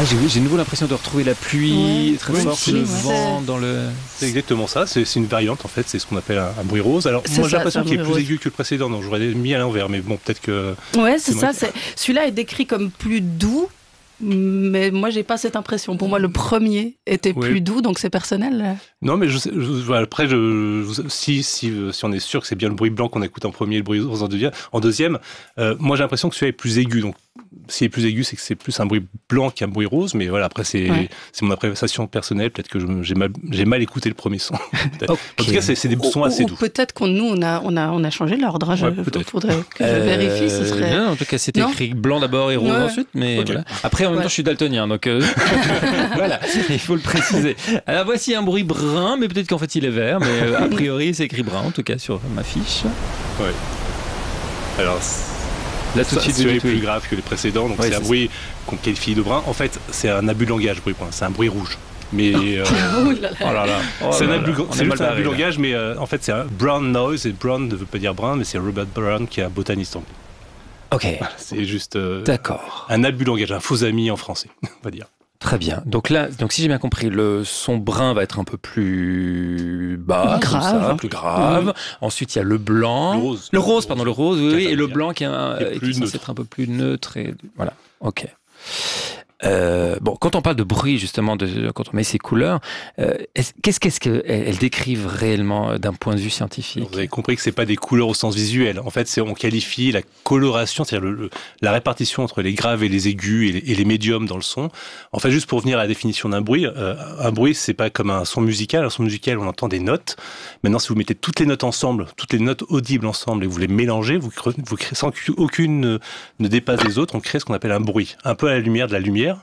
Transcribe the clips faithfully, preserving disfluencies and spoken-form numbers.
Ah, j'ai, j'ai de nouveau l'impression de retrouver la pluie Ouais, très oui, forte, si, le ouais. vent dans le... C'est exactement ça, c'est, c'est une variante en fait, c'est ce qu'on appelle un, un bruit rose. Alors C'est moi j'ai ça, l'impression c'est un qu'il est bruit plus rose. aigu que le précédent, donc j'aurais mis à l'envers, mais bon peut-être que... Ouais, c'est, C'est ça. moi qui- C'est... Celui-là est décrit comme plus doux, mais moi, j'ai pas cette impression. Pour moi, le premier était Oui. plus doux, donc c'est personnel. Non mais je, sais- je- voilà, après je, je- si, si, euh, si on est sûr que c'est bien le bruit blanc qu'on écoute en premier, le bruit rose en deuxième, en deuxième euh, moi j'ai l'impression que celui-là est plus aigu, donc s'il est plus aigu c'est que c'est plus un bruit blanc qu'un bruit rose, mais voilà après c'est, Ouais. c'est mon appréciation personnelle, peut-être que je, j'ai, mal, j'ai mal écouté le premier son. Peut-être. Ok. En tout cas c'est, c'est des sons Ou- assez ou doux. peut-être qu'on nous, on a, on a, on a changé l'ordre. hein. Je- Ouais, peut-être. faudrait que je vérifie. Ce Euh, serait... non, en tout cas, c'est Non écrit blanc d'abord et rose Ouais. ensuite, mais Ok. voilà. Après, en même Ouais. temps, je suis daltonien, donc euh, voilà, il faut le préciser. Alors voici un bruit brun, mais peut-être qu'en fait il est vert, mais euh, a priori c'est écrit brun, en tout cas sur ma fiche. Alors Là tout de ça, suite, vous celui-là est dites oui. plus grave que les précédents, donc Ouais, c'est un c'est bruit qu'on qualifie de brun. En fait c'est un abus de langage, bruit brun, c'est un bruit rouge. Mais euh, Oh là là. Oh là là, oh c'est un là abus, là, on c'est est juste mal un abus de barré, là. langage, mais euh, en fait c'est un brown noise, et brown ne veut pas dire brun, mais c'est Robert Brown qui est un botaniste anglais. Ok, C'est juste euh, d'accord. un abus de langage, un faux ami en français, on va dire. Très bien. Donc là, donc si j'ai bien compris, le son brun va être un peu plus bas, Grave. comme ça, plus grave. Ensuite, il y a le blanc, Le rose. le rose, pardon, le rose, oui, Qui oui, et le intervient. blanc qui est, un- Qui est qui plus est censé neutre. être un peu plus neutre et voilà. Ok. Euh, bon, quand on parle de bruit justement, de, quand on met ces couleurs, euh, est-ce- qu'est-ce qu'est-ce qu'elles elles décrivent réellement euh, d'un point de vue scientifique? Vous avez compris que c'est pas des couleurs au sens visuel. En fait, c'est, on qualifie la coloration, c'est-à-dire le, le- la répartition entre les graves et les aigus et les, et les médiums dans le son. En fait, juste pour revenir à la définition d'un bruit, euh, un bruit, c'est pas comme un son musical. Un son musical, on entend des notes. Maintenant, si vous mettez toutes les notes ensemble, toutes les notes audibles ensemble et vous les mélangez, vous, cre- vous créez sans qu'aucune ne, ne dépasse les autres, on crée ce qu'on appelle un bruit. Un peu à la lumière de la lumière.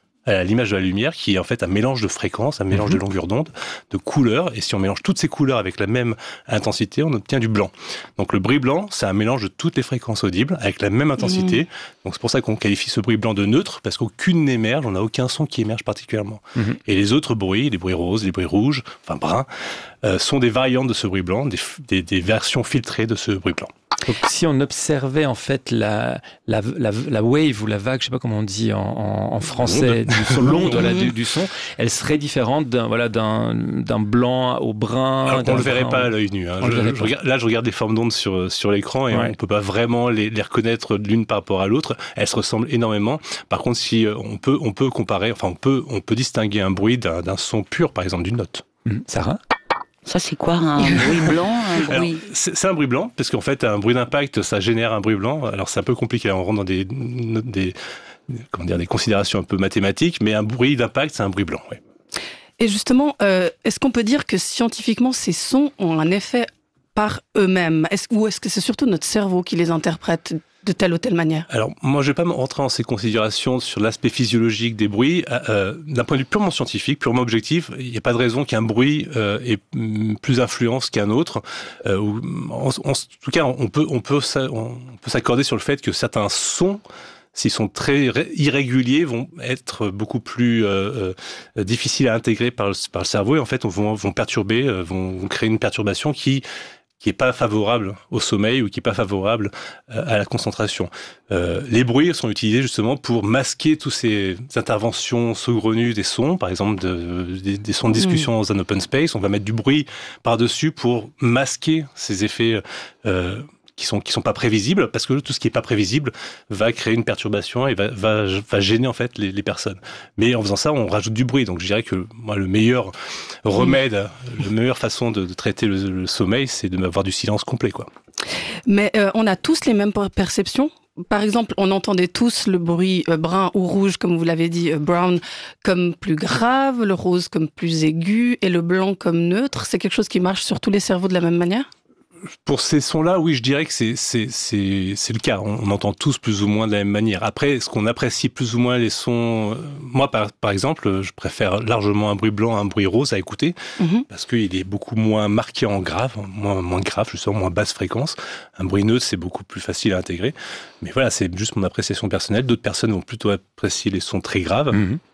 À l'image de la lumière, qui est en fait un mélange de fréquences, un mélange Mhm. de longueur d'onde, de couleurs, et si on mélange toutes ces couleurs avec la même intensité, on obtient du blanc. Donc le bruit blanc, c'est un mélange de toutes les fréquences audibles avec la même intensité. Donc c'est pour ça qu'on qualifie ce bruit blanc de neutre, parce qu'aucune n'émerge, on n'a aucun son qui émerge particulièrement. Mhm. Et les autres bruits, les bruits roses, les bruits rouges, enfin bruns, euh, sont des variantes de ce bruit blanc, des, f- des, des versions filtrées de ce bruit blanc. Donc, si on observait en fait la, la, la, la wave ou la vague, je sais pas comment on dit en, en, en français, du son, l'onde voilà, du, du son, elle serait différente d'un, voilà, d'un, d'un blanc au brun. Alors, d'un on le verrait brun pas au- à l'œil nu. Hein. On le Je- verrait je pas. regarde- là, je regarde des formes d'ondes sur, sur l'écran et Ouais. on peut pas vraiment les, les reconnaître l'une par rapport à l'autre. Elles se ressemblent énormément. Par contre, si euh, on peut, on peut comparer, enfin, on peut, on peut distinguer un bruit d'un, d'un son pur, par exemple, d'une note. Mhm. Sarah? Ça, c'est quoi, un bruit blanc, un Alors, bruit... c'est, c'est un bruit blanc, parce qu'en fait, un bruit d'impact, ça génère un bruit blanc. Alors, c'est un peu compliqué. On rentre dans des, des, comment dire, des considérations un peu mathématiques, mais un bruit d'impact, c'est un bruit blanc. Ouais. Et justement, euh, est-ce qu'on peut dire que scientifiquement, ces sons ont un effet par eux-mêmes? Est-ce, ou est-ce que c'est surtout notre cerveau qui les interprète de telle ou telle manière? Alors, moi, je vais pas me rentrer en ces considérations sur l'aspect physiologique des bruits. Euh, d'un point de vue purement scientifique, purement objectif, il n'y a pas de raison qu'un bruit euh, ait mm, plus d'influence qu'un autre. Euh, ou, en, en tout cas, on peut, on peut, s'a- on peut s'accorder sur le fait que certains sons, s'ils sont très ré- irréguliers, vont être beaucoup plus euh, euh, difficiles à intégrer par le, par le cerveau et en fait, vont, vont perturber, euh, vont, vont créer une perturbation qui qui est pas favorable au sommeil ou qui est pas favorable euh, à la concentration. Euh, les bruits sont utilisés justement pour masquer toutes ces interventions saugrenues des sons, par exemple de, des, des sons de discussion dans un open space. On va mettre du bruit par-dessus pour masquer ces effets euh, qui sont qui sont pas prévisibles, parce que tout ce qui est pas prévisible va créer une perturbation et va va, va gêner en fait les, les personnes. Mais en faisant ça, on rajoute du bruit. Donc je dirais que moi le meilleur remède, la meilleure façon de, de traiter le, le sommeil, c'est de m'avoir du silence complet, quoi. Mais euh, on a tous les mêmes per- perceptions. Par exemple, on entendait tous le bruit euh, brun ou rouge, comme vous l'avez dit, euh, brown, comme plus grave, le rose comme plus aigu et le blanc comme neutre. C'est quelque chose qui marche sur tous les cerveaux de la même manière? Pour ces sons-là, oui, je dirais que c'est c'est c'est c'est le cas. On, on entend tous plus ou moins de la même manière. Après, est-ce qu'on apprécie plus ou moins les sons? Moi, par par exemple, je préfère largement un bruit blanc à un bruit rose à écouter, Mhm. parce qu'il est beaucoup moins marqué en grave, moins moins grave, justement, moins basse fréquence. Un bruit neutre, c'est beaucoup plus facile à intégrer. Mais voilà, c'est juste mon appréciation personnelle. D'autres personnes vont plutôt apprécier les sons très graves. Mhm.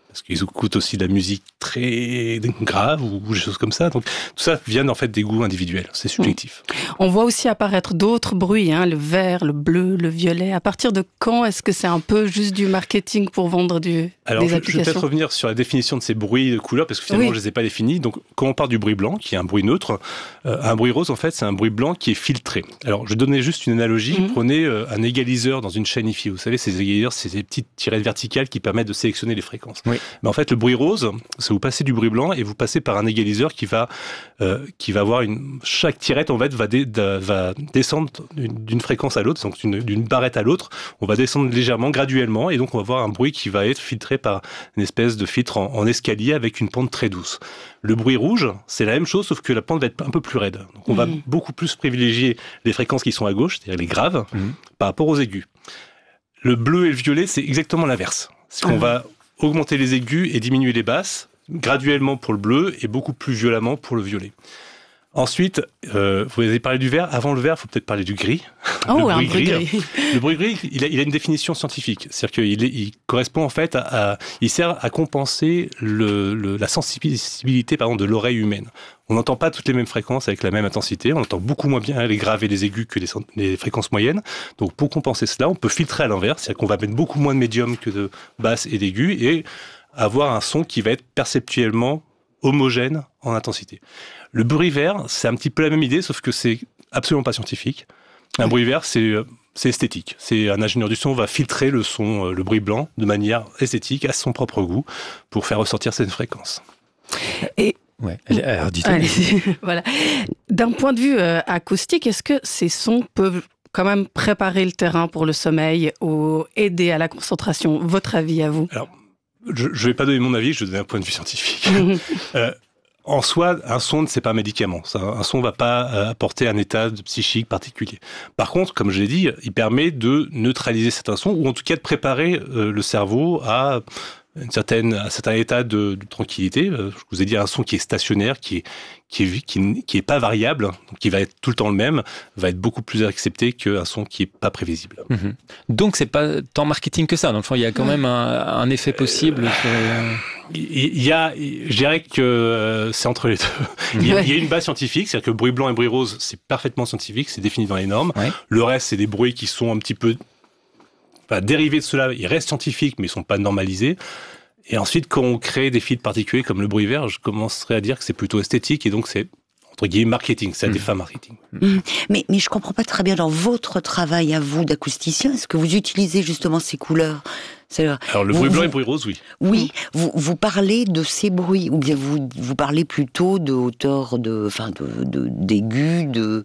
parce qu'ils écoutent aussi de la musique très grave ou, ou des choses comme ça. Donc tout ça vient en fait des goûts individuels, c'est subjectif. On voit aussi apparaître d'autres bruits, hein, le vert, le bleu, le violet. À partir de quand est-ce que c'est un peu juste du marketing pour vendre du, Alors, des je, applications? Je vais peut-être revenir sur la définition de ces bruits de couleurs, parce que finalement, oui. je ne les ai pas définis. Donc, quand on parle du bruit blanc, qui est un bruit neutre, euh, un bruit rose, en fait, c'est un bruit blanc qui est filtré. Alors, je donnais juste une analogie. Mm-hmm. Prenez euh, un égaliseur dans une chaîne hi-fi. Vous savez, ces égaliseurs, c'est des petites tirettes verticales qui permettent de sélectionner les fréquences. Oui. Mais en fait, le bruit rose, c'est vous passez du bruit blanc et vous passez par un égaliseur qui va, euh, qui va avoir une... Chaque tirette, en fait, va, dé... va descendre d'une fréquence à l'autre, donc d'une barrette à l'autre. On va descendre légèrement, graduellement, et donc on va avoir un bruit qui va être filtré par une espèce de filtre en, en escalier avec une pente très douce. Le bruit rouge, c'est la même chose, sauf que la pente va être un peu plus raide. Donc on mmh. va beaucoup plus privilégier les fréquences qui sont à gauche, c'est-à-dire les graves, mmh. par rapport aux aigus. Le bleu et le violet, c'est exactement l'inverse. C'est qu'on mmh. va augmenter les aigus et diminuer les basses, graduellement pour le bleu et beaucoup plus violemment pour le violet. Ensuite, euh, vous avez parlé du vert. Avant le vert, il faut peut-être parler du gris. Oh, le ouais, bruit un bruit gris. gris. Le bruit gris, il a, il a une définition scientifique. C'est-à-dire qu'il est, il correspond en fait à, à il sert à compenser le, le, la sensibilité, pardon, de l'oreille humaine. On n'entend pas toutes les mêmes fréquences avec la même intensité. On entend beaucoup moins bien les graves et les aigus que les, les fréquences moyennes. Donc, pour compenser cela, on peut filtrer à l'inverse. C'est-à-dire qu'on va mettre beaucoup moins de médium que de basses et d'aigus et avoir un son qui va être perceptuellement homogène en intensité. Le bruit vert, c'est un petit peu la même idée, sauf que c'est absolument pas scientifique. Un oui. bruit vert, c'est, c'est esthétique. C'est un ingénieur du son va filtrer le son, le bruit blanc, de manière esthétique, à son propre goût, pour faire ressortir cette fréquence. Et ouais, alors dites-moi. Voilà. D'un point de vue euh, acoustique, est-ce que ces sons peuvent quand même préparer le terrain pour le sommeil ou aider à la concentration? Votre avis à vous? Alors, je ne vais pas donner mon avis, je vais donner un point de vue scientifique. euh, En soi, un son, c'est pas un médicament. Un son ne va pas apporter un état psychique particulier. Par contre, comme je l'ai dit, il permet de neutraliser certains sons, ou en tout cas de préparer le cerveau à une certaine, un certain état de, de tranquillité. Je vous ai dit un son qui est stationnaire, qui est, qui est, qui, qui est pas variable, donc qui va être tout le temps le même, va être beaucoup plus accepté qu'un son qui est pas prévisible. Mmh. Donc c'est pas tant marketing que ça. Dans le fond, il y a quand même un, un effet possible. Euh, sur... Il y a, je dirais que c'est entre les deux. Il y a, il y a une base scientifique, c'est-à-dire que bruit blanc et bruit rose, c'est parfaitement scientifique, c'est défini dans les normes. Ouais. Le reste, c'est des bruits qui sont un petit peu Enfin, dérivés de cela, ils restent scientifiques, mais ils ne sont pas normalisés. Et ensuite, quand on crée des filtres particuliers comme le bruit vert, je commencerai à dire que c'est plutôt esthétique, et donc c'est, entre guillemets, marketing, c'est à des fins marketing. Mmh. Mais, mais je ne comprends pas très bien, dans votre travail à vous d'acousticien, est-ce que vous utilisez justement ces couleurs ? C'est-à-dire, Alors, le vous, bruit blanc vous, et le bruit rose, oui. Oui, vous, vous parlez de ces bruits, ou bien vous, vous parlez plutôt de hauteur, de, enfin, de, de, d'aigu, de,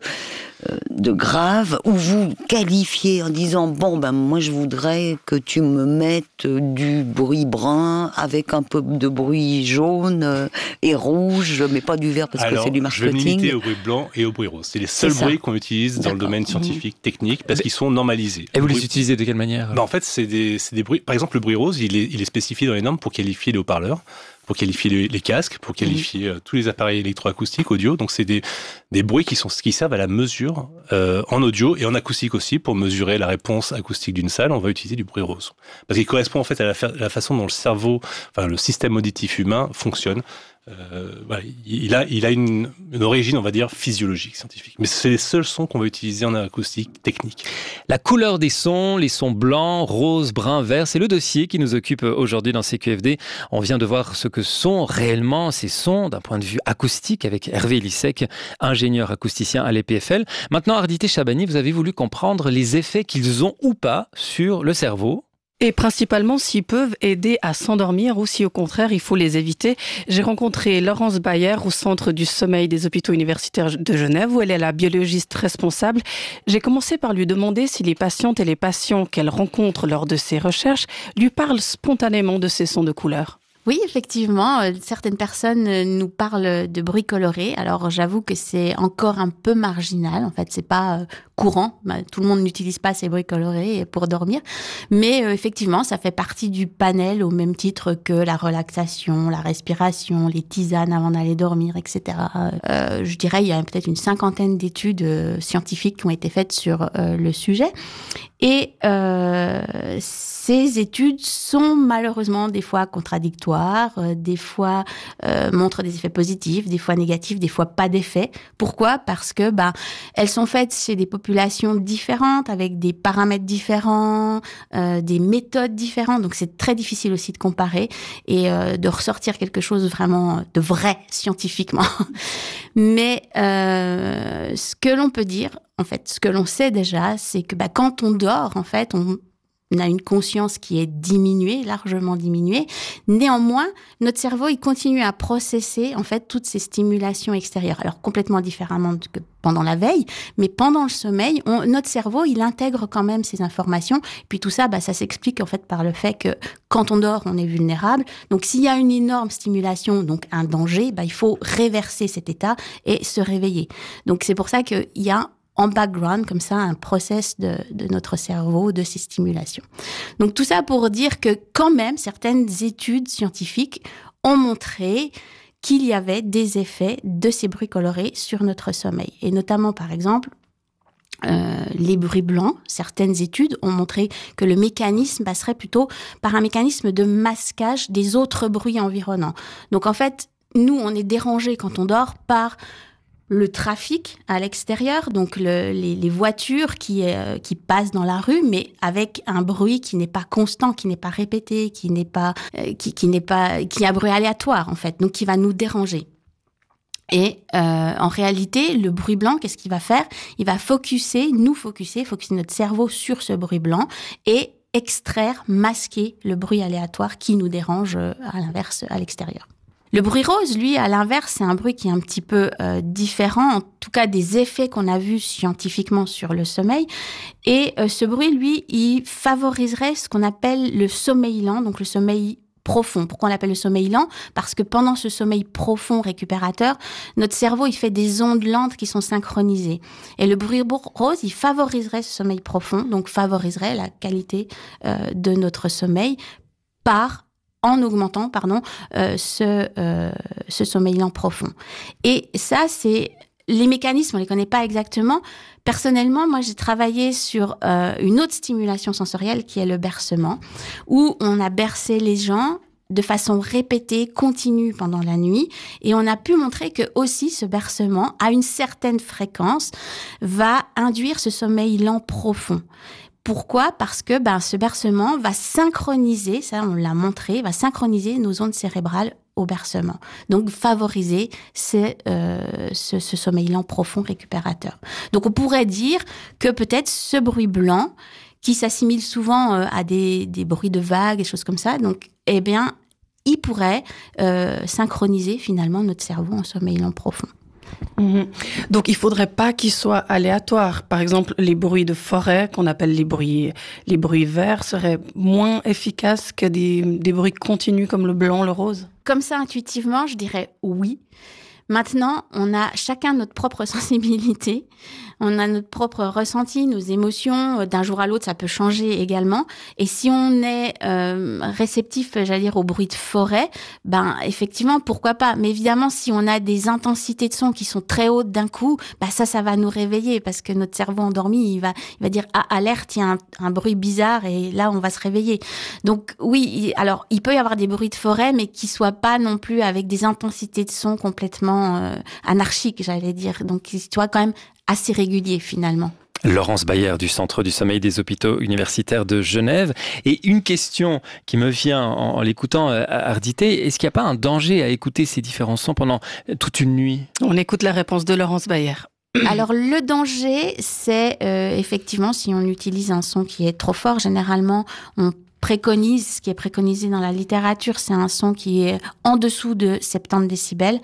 de grave, ou vous qualifiez en disant, bon, ben, moi, je voudrais que tu me mettes du bruit brun avec un peu de bruit jaune et rouge, mais pas du vert parce Alors, que c'est du marketing. Je vais me limiter au bruit blanc et au bruit rose. C'est les seuls bruits qu'on utilise dans D'accord. le domaine scientifique, technique, parce qu'ils sont normalisés. Et vous bruit... les utilisez de quelle manière ? Ben, en fait, c'est des, c'est des bruits. Par exemple, le bruit rose, il est, il est spécifié dans les normes pour qualifier les haut-parleurs, pour qualifier les, les casques, pour qualifier mmh. tous les appareils électroacoustiques, audio. Donc, c'est des, des bruits qui, sont, qui servent à la mesure euh, en audio et en acoustique aussi. Pour mesurer la réponse acoustique d'une salle, on va utiliser du bruit rose. Parce qu'il correspond en fait à la, fa- la façon dont le cerveau, enfin le système auditif humain fonctionne. Euh, voilà, il a, il a une, une origine, on va dire, physiologique, scientifique. Mais c'est les seuls sons qu'on va utiliser en acoustique technique. La couleur des sons, les sons blancs, roses, bruns, verts, c'est le dossier qui nous occupe aujourd'hui dans C Q F D. On vient de voir ce que sont réellement ces sons d'un point de vue acoustique avec Hervé Lissec, ingénieur acousticien à l'E P F L. Maintenant, Ardité Chabani, vous avez voulu comprendre les effets qu'ils ont ou pas sur le cerveau. Et principalement s'ils peuvent aider à s'endormir ou si au contraire il faut les éviter. J'ai rencontré Laurence Bayer au Centre du sommeil des hôpitaux universitaires de Genève où elle est la biologiste responsable. J'ai commencé par lui demander si les patientes et les patients qu'elle rencontre lors de ses recherches lui parlent spontanément de ces sons de couleur. Oui, effectivement, euh, certaines personnes euh, nous parlent de bruit coloré. Alors, j'avoue que c'est encore un peu marginal. En fait, c'est pas euh, courant. Bah, tout le monde n'utilise pas ces bruits colorés pour dormir. Mais euh, effectivement, ça fait partie du panel au même titre que la relaxation, la respiration, les tisanes avant d'aller dormir, et cetera. Euh, je dirais, il y a peut-être une cinquantaine d'études euh, scientifiques qui ont été faites sur euh, le sujet. Et euh, ces études sont malheureusement des fois contradictoires, euh, des fois euh, montrent des effets positifs, des fois négatifs, des fois pas d'effets. Pourquoi ? Parce que bah, elles sont faites chez des populations différentes, avec des paramètres différents, euh, des méthodes différentes. Donc c'est très difficile aussi de comparer et euh, de ressortir quelque chose vraiment de vrai scientifiquement. Mais euh, ce que l'on peut dire, en fait, ce que l'on sait déjà, c'est que bah, quand on dort, en fait, on On a une conscience qui est diminuée, largement diminuée. Néanmoins, notre cerveau, il continue à processer, en fait, toutes ces stimulations extérieures. Alors, complètement différemment que pendant la veille, mais pendant le sommeil, on, notre cerveau, il intègre quand même ces informations. Puis tout ça, bah, ça s'explique, en fait, par le fait que quand on dort, on est vulnérable. Donc, s'il y a une énorme stimulation, donc un danger, bah, il faut réverser cet état et se réveiller. Donc, c'est pour ça qu'il y a en background, comme ça, un process de, de notre cerveau, de ces stimulations. Donc, tout ça pour dire que, quand même, certaines études scientifiques ont montré qu'il y avait des effets de ces bruits colorés sur notre sommeil. Et notamment, par exemple, euh, les bruits blancs. Certaines études ont montré que le mécanisme passerait plutôt par un mécanisme de masquage des autres bruits environnants. Donc, en fait, nous, on est dérangé quand on dort par le trafic à l'extérieur, donc le, les, les voitures qui, euh, qui passent dans la rue, mais avec un bruit qui n'est pas constant, qui n'est pas répété, qui n'est pas, euh, qui, qui n'est pas, qui est un bruit aléatoire en fait, donc qui va nous déranger. Et euh, en réalité, le bruit blanc, qu'est-ce qu'il va faire ? Il va focuser, nous focuser, focuser notre cerveau sur ce bruit blanc et extraire, masquer le bruit aléatoire qui nous dérange euh, à l'inverse, à l'extérieur. Le bruit rose, lui, à l'inverse, c'est un bruit qui est un petit peu euh, différent, en tout cas des effets qu'on a vus scientifiquement sur le sommeil. Et euh, ce bruit, lui, il favoriserait ce qu'on appelle le sommeil lent, donc le sommeil profond. Pourquoi on l'appelle le sommeil lent ? Parce que pendant ce sommeil profond récupérateur, notre cerveau, il fait des ondes lentes qui sont synchronisées. Et le bruit rose, il favoriserait ce sommeil profond, donc favoriserait la qualité euh, de notre sommeil par en augmentant, pardon, euh, ce, euh, ce sommeil lent profond. Et ça, c'est les mécanismes, on les connaît pas exactement. Personnellement, moi, j'ai travaillé sur euh, une autre stimulation sensorielle qui est le bercement, où on a bercé les gens de façon répétée, continue pendant la nuit, et on a pu montrer que aussi ce bercement, à une certaine fréquence, va induire ce sommeil lent profond. Pourquoi ? Parce que ben, ce bercement va synchroniser, ça on l'a montré, va synchroniser nos ondes cérébrales au bercement. Donc favoriser ce, euh, ce, ce sommeil lent profond récupérateur. Donc on pourrait dire que peut-être ce bruit blanc, qui s'assimile souvent euh, à des, des bruits de vagues, des choses comme ça, donc eh bien, il pourrait euh, synchroniser finalement notre cerveau en sommeil lent profond. Mmh. Donc, il ne faudrait pas qu'ils soient aléatoires. Par exemple, les bruits de forêt, qu'on appelle les bruits, les bruits verts, seraient moins efficaces que des, des bruits continus comme le blanc, le rose. Comme ça, intuitivement, je dirais oui. Maintenant, on a chacun notre propre sensibilité, on a notre propre ressenti, nos émotions. D'un jour à l'autre, ça peut changer également. Et si on est euh, réceptif, j'allais dire, au bruit de forêt, ben effectivement, pourquoi pas. Mais évidemment, si on a des intensités de son qui sont très hautes d'un coup, ben ça, ça va nous réveiller parce que notre cerveau endormi, il va, il va dire ah alerte, il y a un, un bruit bizarre et là, on va se réveiller. Donc oui, alors il peut y avoir des bruits de forêt, mais qui soient pas non plus avec des intensités de son complètement euh, anarchiques, j'allais dire. Donc qui soient quand même assez régulier finalement. Laurence Bayer du Centre du sommeil des hôpitaux universitaires de Genève. Et une question qui me vient en, en l'écoutant, Ardité, est-ce qu'il n'y a pas un danger à écouter ces différents sons pendant toute une nuit ? On écoute la réponse de Laurence Bayer. Alors le danger, c'est euh, effectivement si on utilise un son qui est trop fort, généralement on préconise, ce qui est préconisé dans la littérature, c'est un son qui est en dessous de soixante-dix décibels.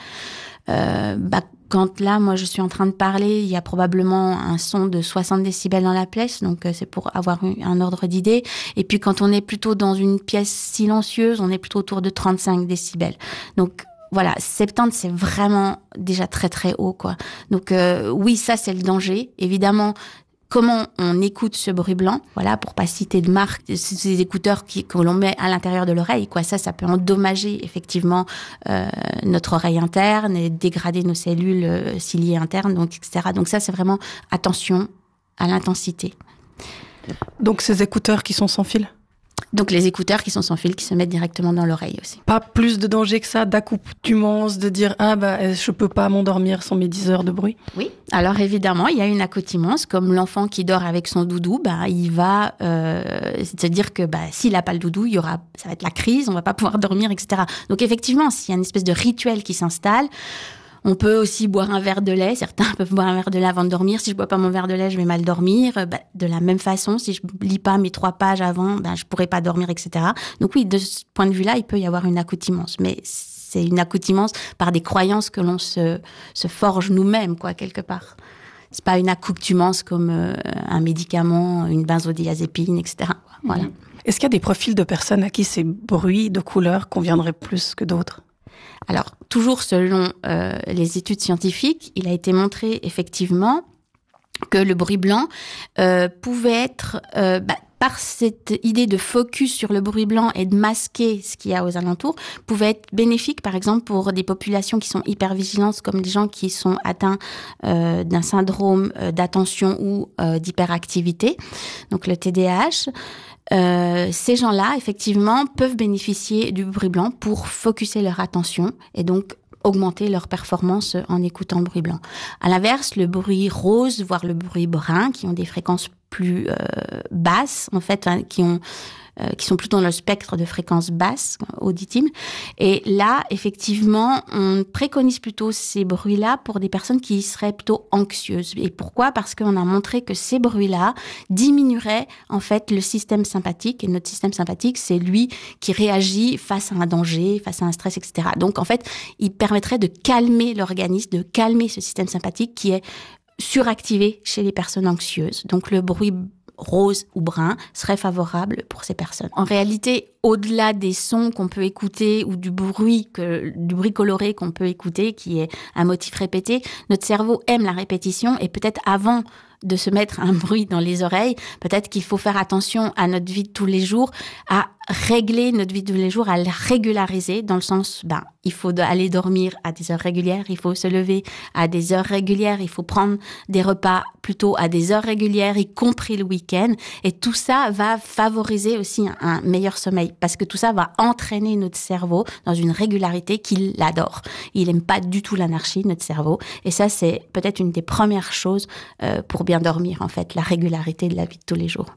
Euh, bah, Quand là, moi, je suis en train de parler, il y a probablement un son de soixante décibels dans la pièce, donc euh, c'est pour avoir un ordre d'idée. Et puis, quand on est plutôt dans une pièce silencieuse, on est plutôt autour de trente-cinq décibels. Donc, voilà, soixante-dix, c'est vraiment déjà très, très haut, quoi. Donc, euh, oui, ça, c'est le danger. Évidemment, comment on écoute ce bruit blanc, voilà, pour pas citer de marque, ces écouteurs qui, que l'on met à l'intérieur de l'oreille, quoi. Ça, ça peut endommager effectivement euh, notre oreille interne et dégrader nos cellules euh, ciliées internes, donc et cetera. Donc ça, c'est vraiment attention à l'intensité. Donc ces écouteurs qui sont sans fil? Donc les écouteurs qui sont sans fil, qui se mettent directement dans l'oreille aussi. Pas plus de danger que ça, d'accoutumance, de dire « Ah, bah, je peux pas m'endormir sans mes dix heures de bruit ». Oui, alors évidemment, il y a une accoutumance. Comme l'enfant qui dort avec son doudou, bah, il va euh, se dire que bah, s'il n'a pas le doudou, il y aura, ça va être la crise, on va pas pouvoir dormir, et cetera. Donc effectivement, s'il y a une espèce de rituel qui s'installe, on peut aussi boire un verre de lait. Certains peuvent boire un verre de lait avant de dormir. Si je bois pas mon verre de lait, je vais mal dormir. Bah, de la même façon, si je lis pas mes trois pages avant, bah, je pourrais pas dormir, et cetera. Donc oui, de ce point de vue-là, il peut y avoir une accoutumance. Mais c'est une accoutumance par des croyances que l'on se, se forge nous-mêmes, quoi, quelque part. C'est pas une accoutumance comme euh, un médicament, une benzodiazépine, et cetera. Voilà. Est-ce qu'il y a des profils de personnes à qui ces bruits de couleurs conviendraient plus que d'autres? Alors, toujours selon euh, les études scientifiques, il a été montré effectivement que le bruit blanc euh, pouvait être, euh, bah, par cette idée de focus sur le bruit blanc et de masquer ce qu'il y a aux alentours, pouvait être bénéfique, par exemple, pour des populations qui sont hypervigilantes, comme des gens qui sont atteints euh, d'un syndrome euh, d'attention ou euh, d'hyperactivité, donc le T D A H. Euh, ces gens-là, effectivement, peuvent bénéficier du bruit blanc pour focuser leur attention et donc augmenter leur performance en écoutant le bruit blanc. À l'inverse, le bruit rose, voire le bruit brun, qui ont des fréquences plus euh, basses, en fait, hein, qui ont euh, qui sont plutôt dans le spectre de fréquences basses auditives. Et là, effectivement, on préconise plutôt ces bruits-là pour des personnes qui seraient plutôt anxieuses. Et pourquoi ? Parce qu'on a montré que ces bruits-là diminueraient en fait le système sympathique. Et notre système sympathique, c'est lui qui réagit face à un danger, face à un stress, et cetera. Donc, en fait, il permettrait de calmer l'organisme, de calmer ce système sympathique qui est suractivé chez les personnes anxieuses. Donc, le bruit rose ou brun serait favorable pour ces personnes. En réalité, au-delà des sons qu'on peut écouter ou du bruit que, du bruit coloré qu'on peut écouter, qui est un motif répété, notre cerveau aime la répétition et peut-être avant de se mettre un bruit dans les oreilles, peut-être qu'il faut faire attention à notre vie de tous les jours, à régler notre vie de tous les jours, à la régulariser, dans le sens, ben, il faut aller dormir à des heures régulières, il faut se lever à des heures régulières, il faut prendre des repas plutôt à des heures régulières, y compris le week-end. Et tout ça va favoriser aussi un, un meilleur sommeil, parce que tout ça va entraîner notre cerveau dans une régularité qu'il adore. Il n'aime pas du tout l'anarchie, notre cerveau. Et ça, c'est peut-être une des premières choses euh, pour bien dormir, en fait, la régularité de la vie de tous les jours.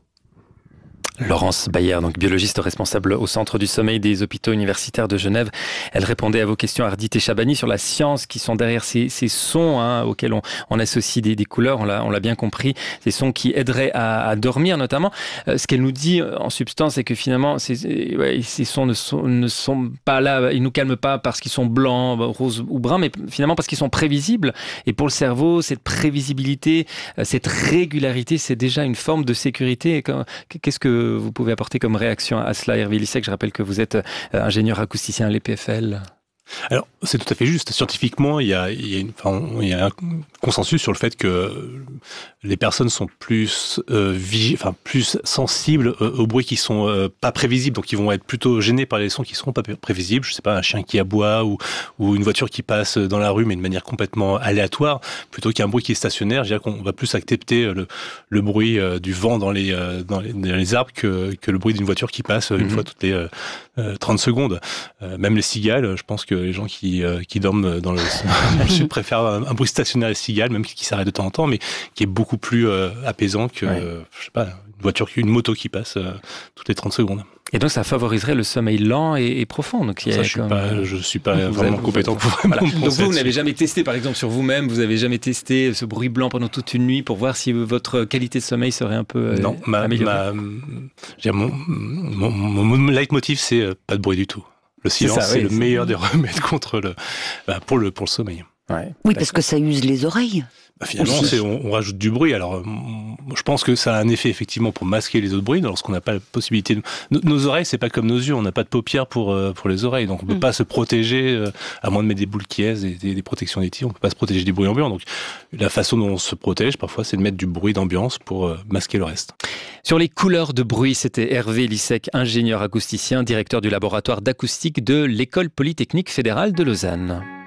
Laurence Bayer, donc biologiste responsable au Centre du sommeil des hôpitaux universitaires de Genève. Elle répondait à vos questions, Ardit et Chabani, sur la science qui sont derrière ces, ces sons hein, auxquels on, on associe des, des couleurs, on l'a, on l'a bien compris, ces sons qui aideraient à, à dormir notamment. Euh, ce qu'elle nous dit en substance, c'est que finalement, ces, ouais, ces sons ne sont, ne sont pas là, ils nous calment pas parce qu'ils sont blancs, roses ou bruns, mais finalement parce qu'ils sont prévisibles. Et pour le cerveau, cette prévisibilité, cette régularité, c'est déjà une forme de sécurité. Qu'est-ce que vous pouvez apporter comme réaction à cela, Hervé Lissek? Je rappelle que vous êtes ingénieur acousticien à l'E P F L. Alors, c'est tout à fait juste. Scientifiquement, il y a, il y a, une, enfin, il y a un consensus sur le fait que les personnes sont plus, euh, vigi- enfin, plus sensibles euh, aux bruits qui sont euh, pas prévisibles, donc ils vont être plutôt gênés par les sons qui seront pas prévisibles. Je sais pas, un chien qui aboie ou, ou une voiture qui passe dans la rue, mais de manière complètement aléatoire, plutôt qu'un bruit qui est stationnaire. Je dirais qu'on va plus accepter le, le bruit euh, du vent dans les, euh, dans les, dans les arbres que, que le bruit d'une voiture qui passe une mm-hmm. fois toutes les euh, trente secondes. Euh, même les cigales, je pense que les gens qui, euh, qui dorment dans le sud préfèrent un, un bruit stationnaire des cigales, même qui, qui s'arrête de temps en temps, mais qui est beaucoup plus euh, apaisant que, ouais. euh, je sais pas, une voiture, une moto qui passe euh, toutes les trente secondes. Et donc, ça favoriserait le sommeil lent et, et profond. Donc, il y a ça, je suis comme... pas, je suis pas vous vraiment avez, compétent pour voilà. Donc, vous, vous n'avez jamais testé, par exemple, sur vous-même, vous n'avez jamais testé ce bruit blanc pendant toute une nuit pour voir si votre qualité de sommeil serait un peu non, euh, ma, améliorée. Ma, mon, mon, mon, mon leitmotiv, c'est euh, pas de bruit du tout. Le silence, c'est, ça, oui, c'est le c'est... meilleur des remèdes contre le, bah, pour le, pour le sommeil. Ouais, oui, parce que ça use les oreilles. Bah finalement, c'est, on, on rajoute du bruit. Alors, euh, je pense que ça a un effet effectivement pour masquer les autres bruits, lorsqu'on n'a pas la possibilité. De... Nos, nos oreilles, c'est pas comme nos yeux. On n'a pas de paupières pour euh, pour les oreilles, donc on peut mmh. pas se protéger euh, à moins de mettre des boules qui aisent et des, des protections des tirs. On peut pas se protéger des bruits ambiants. Donc, la façon dont on se protège, parfois, c'est de mettre du bruit d'ambiance pour euh, masquer le reste. Sur les couleurs de bruit, c'était Hervé Lissek, ingénieur acousticien, directeur du laboratoire d'acoustique de l'École Polytechnique Fédérale de Lausanne.